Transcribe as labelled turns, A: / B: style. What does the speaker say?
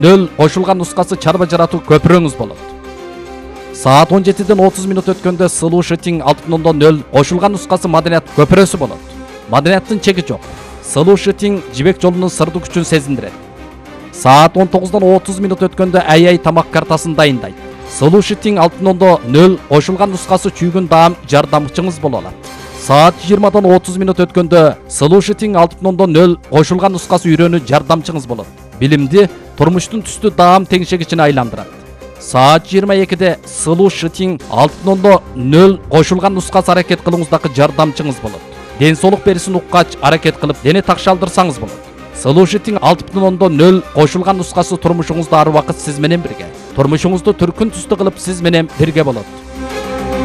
A: 0 кошулган нускасы чарба жаратуу көпүрөңүз болот. Саат 17:30 өткөндө Solution 6.0 кошулган нускасы маданият көпүрөсү болот. Маданияттын чеги жок. Solution жибек жолунун сырдык күчүн сезиндирет. Саат 19:30 өткөндө AI тамак картасын дайындайт. Solution 6.0 кошулган нускасы чүйгүн даам жардамчыңыз боло алат. Саат 20:30 өткөндө Solution 6.0 кошулган нускасы үйрөнүү жардамчыңыз болот. Билимди турмуштун түстүү даам теңшегичине айландырат. Саат 22-де Solution 6.0 кошулган нускасы аракет кылууңуздагы жардамчыңыз болот. Ден соолук берисин уккач аракет кылып дене такшалдырсаңыз болот. Solution 6.0 кошулган нускасы турмушуңузда ар убакыт сиз менен бирге. Турмушуңузду түркүн түстүү кылып сиз менен бирге болот.